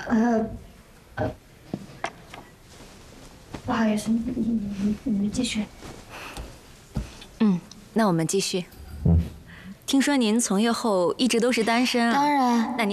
不好意思，你们继续。 那我们继续。听说您从业后一直都是单身啊？ 当然， 那您。